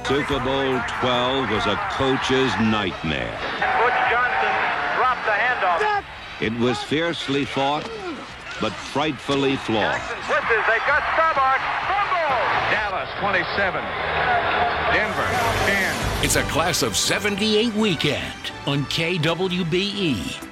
Super Bowl 12 was a coach's nightmare. Butch Johnson dropped the handoff. It was fiercely fought, but frightfully flawed. Jackson switches. They got Starbuck. Fumble. Dallas 27. Denver 10. It's a class of 78 weekend on KWBE.